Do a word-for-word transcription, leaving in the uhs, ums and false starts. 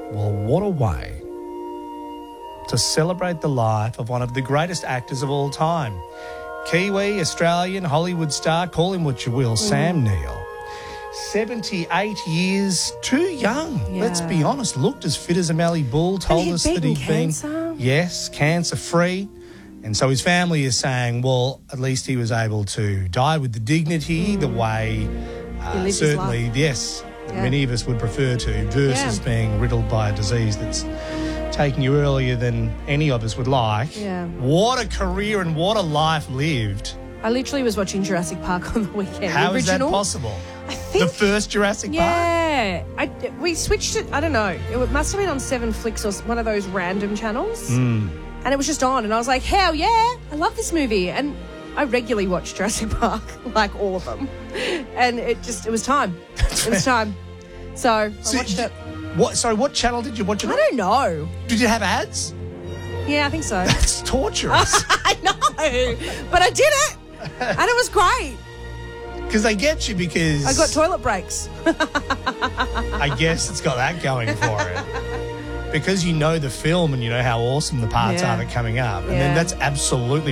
Well, what a way to celebrate the life of one of the greatest actors of all time. Kiwi, Australian, Hollywood star, call him what you will, mm. Sam Neill. seventy-eight years, too young. Yeah. Let's be honest. Looked as fit as a Mallee Bull. Told us that he'd cancer. been, yes, cancer-free. And so his family is saying, well, at least he was able to die with the dignity, mm. the way, uh, certainly, yes, that yeah. many of us would prefer to, versus yeah. being riddled by a disease that's taking you earlier than any of us would like. Yeah. What a career and what a life lived. I literally was watching Jurassic Park on the weekend. How the is that possible? I think, the first Jurassic yeah, Park? Yeah. We switched it, I don't know, it must have been on Seven Flicks or one of those random channels. Mm. And it was just on, and I was like, hell yeah, I love this movie. And I regularly watch Jurassic Park, like all of them. And it just, it was time. It was time. So I so watched did, it. What? Sorry, what channel did you watch it I on? don't know. Did it have ads? Yeah, I think so. That's torturous. I know, but I did it, and it was great. Because they get you because... I got toilet breaks. I guess it's got that going for it. Because you know the film and you know how awesome the parts yeah. are that are coming up. And yeah. then that's absolutely